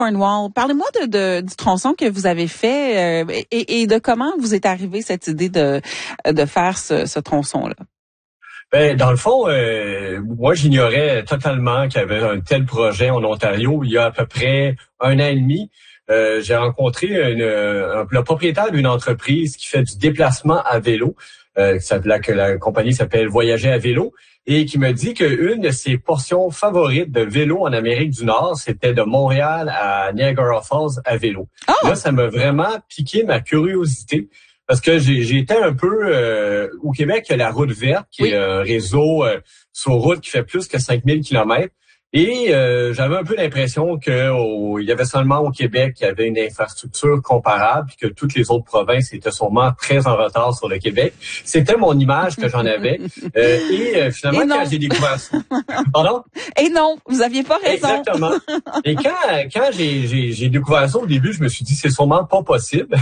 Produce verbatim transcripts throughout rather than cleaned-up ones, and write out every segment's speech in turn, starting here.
Cornwall. Parlez-moi de, de du tronçon que vous avez fait euh, et, et de comment vous est arrivée cette idée de de faire ce, ce tronçon-là. Ben, dans le fond, euh, moi, j'ignorais totalement qu'il y avait un tel projet en Ontario. Il y a à peu près un an et demi, euh, j'ai rencontré une, un, le propriétaire d'une entreprise qui fait du déplacement à vélo, euh, la, que la compagnie s'appelle Voyager à vélo, et qui me dit qu'une de ses portions favorites de vélo en Amérique du Nord, c'était de Montréal à Niagara Falls à vélo. Oh! Là, ça m'a vraiment piqué ma curiosité. Parce que j'ai, j'ai été un peu euh, au Québec, il y a la route verte, qui oui. est un réseau euh, sur route qui fait plus que cinq mille kilomètres. Et euh, j'avais un peu l'impression que au, il y avait seulement au Québec qu'il y avait une infrastructure comparable, puis que toutes les autres provinces étaient sûrement très en retard sur le Québec. C'était mon image que j'en avais. Euh, et euh, finalement, et quand j'ai découvert ça... Pardon? Et non, vous aviez pas raison. Exactement. Et quand quand j'ai, j'ai, j'ai découvert ça au début, je me suis dit c'est sûrement pas possible.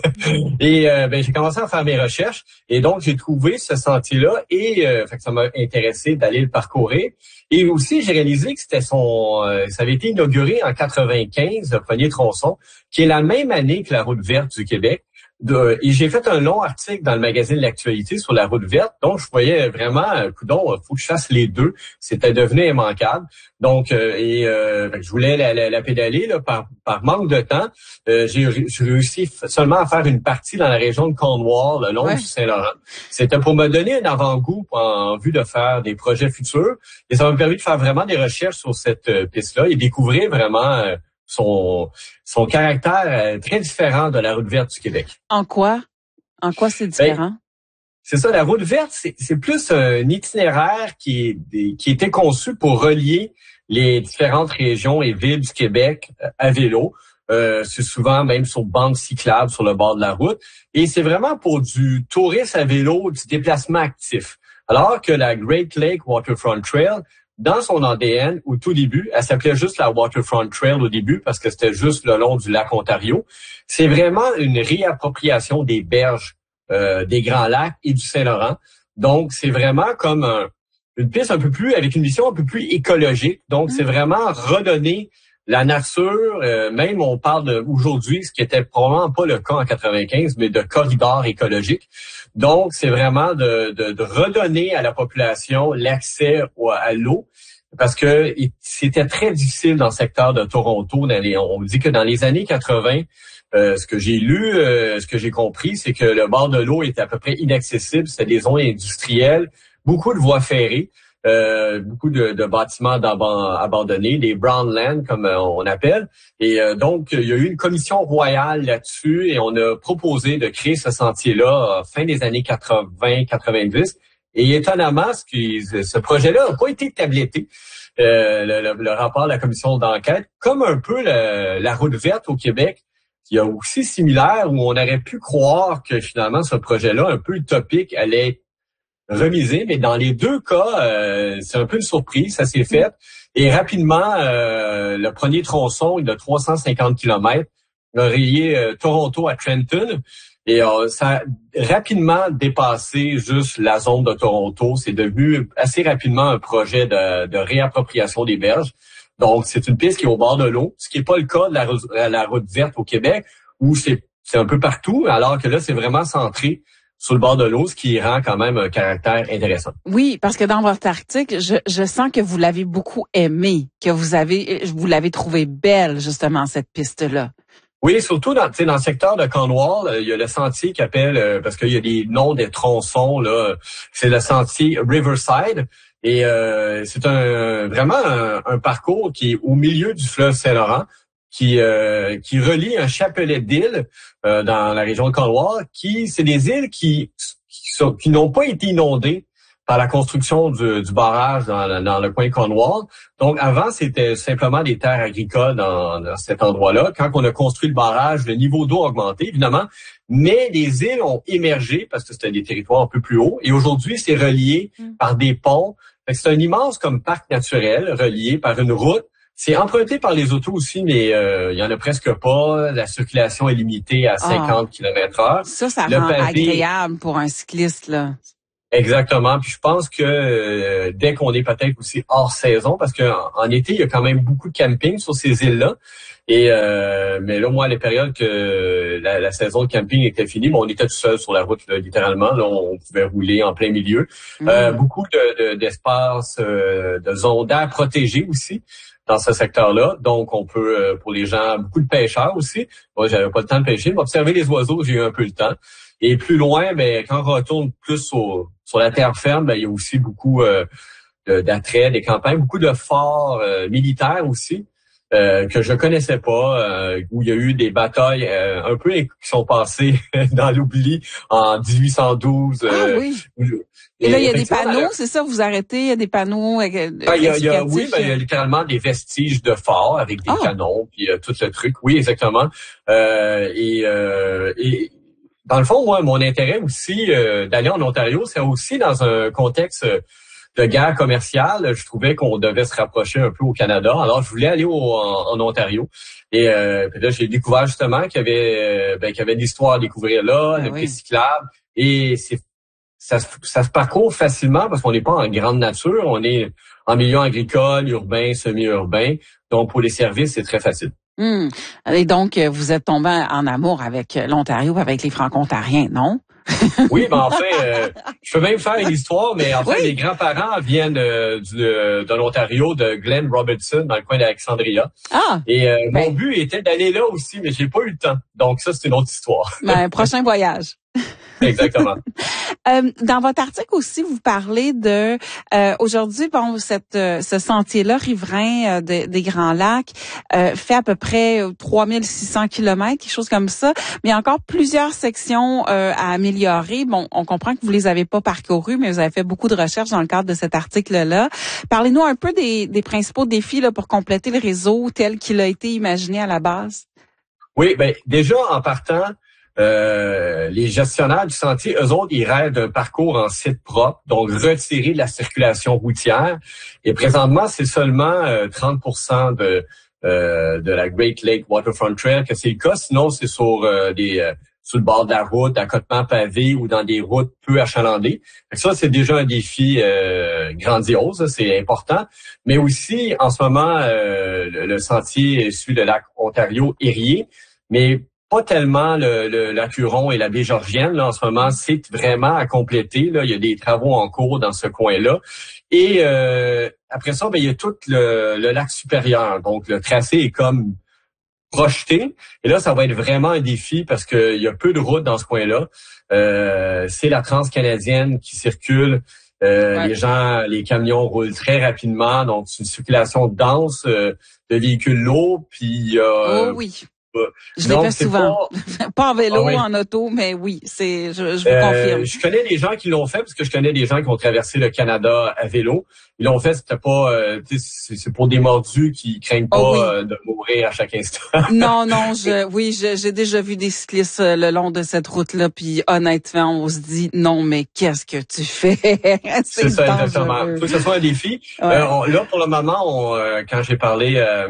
et euh, ben j'ai commencé à faire mes recherches. Et donc, j'ai trouvé ce sentier-là et euh, fait que ça m'a intéressé d'aller le parcourir. Et aussi, j'ai réalisé que c'était son, euh, ça avait été inauguré en quatre-vingt-quinze, le premier tronçon, qui est la même année que la route verte du Québec. De, et j'ai fait un long article dans le magazine L'Actualité sur la route verte, donc je voyais vraiment, coudonc, faut que je fasse les deux. C'était devenu immanquable. Donc, euh, et euh, je voulais la, la, la pédaler là, par, par manque de temps. Euh, j'ai, j'ai réussi seulement à faire une partie dans la région de Cornwall, le long ouais. du Saint-Laurent. C'était pour me donner un avant-goût en vue de faire des projets futurs. Et ça m'a permis de faire vraiment des recherches sur cette euh, piste-là et découvrir vraiment... Euh, son son caractère très différent de la route verte du Québec. En quoi? En quoi c'est différent? Ben, c'est ça, la route verte, c'est, c'est plus un itinéraire qui est qui était conçu pour relier les différentes régions et villes du Québec à vélo. Euh, c'est souvent même sur bande cyclable sur le bord de la route. Et c'est vraiment pour du tourisme à vélo, du déplacement actif. Alors que la Great Lake Waterfront Trail, dans son A D N, au tout début, elle s'appelait juste la Waterfront Trail au début parce que c'était juste le long du lac Ontario. C'est vraiment une réappropriation des berges euh, des Grands Lacs et du Saint-Laurent. Donc, c'est vraiment comme un, une piste un peu plus, avec une mission un peu plus écologique. Donc, mmh. c'est vraiment redonner la nature, euh, même on parle de, aujourd'hui, ce qui était probablement pas le cas en quatre-vingt-quinze, mais de corridors écologiques. Donc, c'est vraiment de, de, de redonner à la population l'accès à l'eau, parce que c'était très difficile dans le secteur de Toronto. Dans les, on dit que dans les années quatre-vingts, euh, ce que j'ai lu, euh, ce que j'ai compris, c'est que le bord de l'eau était à peu près inaccessible. C'était des zones industrielles, beaucoup de voies ferrées. Euh, beaucoup de, de bâtiments abandonnés, des brown land comme euh, on appelle. Et euh, donc, il y a eu une commission royale là-dessus et on a proposé de créer ce sentier-là euh, fin des années quatre-vingts quatre-vingt-dix. Et étonnamment, ce, qui, ce projet-là n'a pas été tabletté. Euh, le, le, le rapport de la commission d'enquête, comme un peu le, la route verte au Québec, qui est aussi similaire, où on aurait pu croire que finalement ce projet-là, un peu utopique, allait être remisé, mais dans les deux cas, euh, c'est un peu une surprise, ça s'est fait. Et rapidement, euh, le premier tronçon est de trois cent cinquante kilomètres, a relié euh, Toronto à Trenton, et euh, ça a rapidement dépassé juste la zone de Toronto. C'est devenu assez rapidement un projet de, de réappropriation des berges. Donc, c'est une piste qui est au bord de l'eau, ce qui n'est pas le cas de la, la route verte au Québec, où c'est, c'est un peu partout, alors que là, c'est vraiment centré sur le bord de l'eau, ce qui rend quand même un caractère intéressant. Oui, parce que dans votre article, je, je sens que vous l'avez beaucoup aimé, que vous avez, vous l'avez trouvé belle, justement, cette piste-là. Oui, surtout dans, dans le secteur de Cornwall, il y a le sentier qui appelle, euh, parce qu'il y a des noms des tronçons, là, c'est le sentier Riverside. Et euh, c'est un vraiment un, un parcours qui est au milieu du fleuve Saint-Laurent, qui euh, qui relie un chapelet d'îles euh, dans la région de Cornwall, qui c'est des îles qui qui, sont, qui n'ont pas été inondées par la construction du, du barrage dans, dans le coin de Cornwall. Donc avant, c'était simplement des terres agricoles dans, dans cet endroit-là. Quand on a construit le barrage, le niveau d'eau a augmenté, évidemment, mais les îles ont émergé parce que c'était des territoires un peu plus hauts. Et aujourd'hui, c'est relié mmh. par des ponts. C'est un immense comme parc naturel relié par une route. C'est emprunté par les autos aussi, mais euh, il y en a presque pas. La circulation est limitée à cinquante kilomètres heure. Ça, ça le rend pavé, agréable pour un cycliste, là. Exactement. Puis je pense que euh, dès qu'on est peut-être aussi hors saison, parce qu'en en été, il y a quand même beaucoup de camping sur ces îles-là. Et euh, mais là, moi, à la période que la, la saison de camping était finie, bon, on était tout seul sur la route, là, littéralement. Là, on pouvait rouler en plein milieu. Mmh. Euh, beaucoup de, de, d'espace, euh, de zones d'air protégées aussi dans ce secteur-là. Donc, on peut, euh, pour les gens, beaucoup de pêcheurs aussi. Moi, j'avais pas le temps de pêcher, mais observer les oiseaux, j'ai eu un peu le temps. Et plus loin, ben, quand on retourne plus sur, sur la terre ferme, ben, il y a aussi beaucoup euh, d'attraits, des campagnes, beaucoup de forts euh, militaires aussi. Euh, que je connaissais pas, euh, où il y a eu des batailles euh, un peu qui sont passées dans l'oubli en dix-huit cent douze. Euh, ah oui. Où, et, et là, il y a des panneaux, c'est ça, vous arrêtez, il y a des panneaux. Euh, ben, il y a, il y a, oui, ben, il y a littéralement des vestiges de forts avec des ah. canons, puis euh, tout le truc. Oui, exactement. Euh, et, euh, et dans le fond, moi, mon intérêt aussi euh, d'aller en Ontario, c'est aussi dans un contexte de guerre commerciale, je trouvais qu'on devait se rapprocher un peu au Canada. Alors, je voulais aller au, en, en Ontario. Et euh, puis là, j'ai découvert justement qu'il y avait, ben, qu'il y avait l'histoire à découvrir là, ah, le oui. Piste cyclable. Et c'est, ça, ça se parcourt facilement parce qu'on n'est pas en grande nature. On est en milieu agricole, urbain, semi-urbain. Donc, pour les services, c'est très facile. Hum. Et donc, vous êtes tombé en amour avec l'Ontario, avec les Franco-Ontariens, non? Oui, ben en fait, euh, je peux même faire une histoire, mais en fait, oui. Les grands-parents viennent euh, du, de l'Ontario, de Glen Robertson, dans le coin d'Alexandria. Ah, et euh, ben. Mon but était d'aller là aussi, mais j'ai pas eu le temps. Donc ça, c'est une autre histoire. Ben, prochain voyage. Exactement. euh, dans votre article aussi, vous parlez de euh, aujourd'hui, bon, cette euh, ce sentier-là riverain euh, de, des Grands Lacs euh, fait à peu près trois mille six cents kilomètres, quelque chose comme ça. Mais il y a encore plusieurs sections euh, à améliorer. Bon, on comprend que vous les avez pas parcourues, mais vous avez fait beaucoup de recherches dans le cadre de cet article-là. Parlez-nous un peu des, des principaux défis là pour compléter le réseau tel qu'il a été imaginé à la base. Oui, ben déjà en partant. Euh, les gestionnaires du sentier, eux autres, ils rêvent d'un parcours en site propre, donc retirer la circulation routière. Et présentement, c'est seulement euh, trente pour cent de euh, de la Great Lake Waterfront Trail que c'est le cas. Sinon, c'est sur euh, des euh, sur le bord de la route, d'accotements pavés ou dans des routes peu achalandées. Fait que ça, c'est déjà un défi euh, grandiose, c'est important. Mais aussi, en ce moment, euh, le, le sentier suit le lac Ontario-Erie, mais pas tellement le, le lac Huron et la baie Georgienne. Là, en ce moment, c'est vraiment à compléter. Là. Il y a des travaux en cours dans ce coin-là. Et euh, après ça, ben, il y a tout le, le lac supérieur. Donc, le tracé est comme projeté. Et là, ça va être vraiment un défi parce qu'il y a peu de routes dans ce coin-là. Euh, c'est la transcanadienne qui circule. Euh, ouais. Les gens, les camions roulent très rapidement. Donc, c'est une circulation dense euh, de véhicules lourds. Puis, euh, oh oui. Je l'ai fait souvent. Pas, pas en vélo, ah oui. En auto, mais oui, c'est, je, je vous euh, confirme. Je connais des gens qui l'ont fait parce que je connais des gens qui ont traversé le Canada à vélo. Ils l'ont fait, c'était pas, euh, c'est, c'est pour des mordus qui craignent pas oh oui. euh, de mourir à chaque instant. Non, non, je, oui, je, j'ai déjà vu des cyclistes euh, le long de cette route-là, puis honnêtement, on se dit non, mais qu'est-ce que tu fais? c'est, c'est ça, exactement. Il faut que ce soit un défi. Ouais. Euh, on, là, pour le moment, on, euh, quand j'ai parlé euh,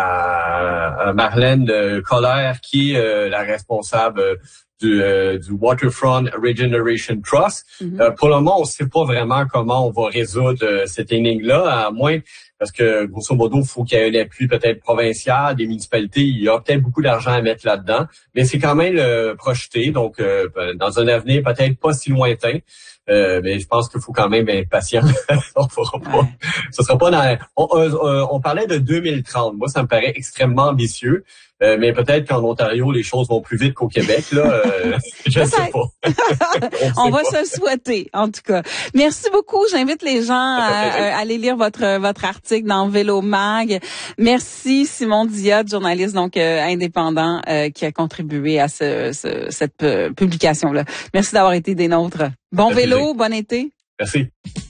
à, à Marlène euh, Colère, qui est euh, la responsable euh, du, euh, du Waterfront Regeneration Trust. Mm-hmm. Euh, pour le moment, on ne sait pas vraiment comment on va résoudre euh, cette énigme-là, à moins parce que, grosso modo, il faut qu'il y ait un appui peut-être provincial, des municipalités. Il y a peut-être beaucoup d'argent à mettre là-dedans, mais c'est quand même euh, projeté, donc euh, dans un avenir peut-être pas si lointain. Euh, mais je pense qu'il faut quand même être patient. on fera pas. Ouais. Ce sera pas dans. On, euh, on parlait de deux mille trente. Moi, ça me paraît extrêmement ambitieux. Euh, mais peut-être qu'en Ontario, les choses vont plus vite qu'au Québec. Là, euh, je ne sais pas. on on va se le souhaiter, en tout cas. Merci beaucoup. J'invite les gens à, à aller lire votre votre article dans Vélo Mag. Merci Simon Diotte, journaliste donc euh, indépendant, euh, qui a contribué à ce, ce, cette euh, publication-là. Merci d'avoir été des nôtres. Bon vélo, bon été. Merci.